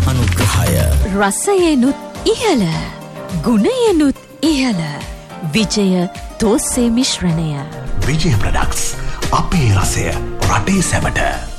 අනුග්‍රහය. රසයෙනුත් ඉහළ, ගුණයෙනුත් ඉහළ. විජය තෝස්සේ මිශ්‍රණය. විජය ප්‍රොඩක්ට්ස්, අපේ රසය රටේ සැමට.